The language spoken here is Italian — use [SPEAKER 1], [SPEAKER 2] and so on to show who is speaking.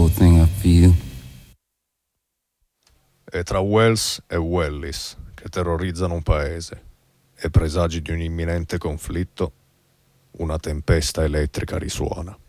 [SPEAKER 1] whole thing I feel.
[SPEAKER 2] È tra Wells e Wellis che terrorizzano un paese e presagi di un imminente conflitto, una tempesta elettrica risuona.